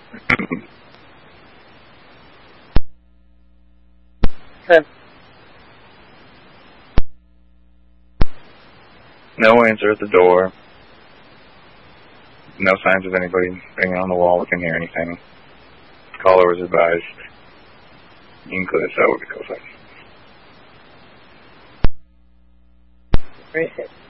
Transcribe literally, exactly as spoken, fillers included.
Okay. No answer at the door. No signs of anybody banging on the wall. We can hear anything. Caller was advised. You can clear this out with the code. Great.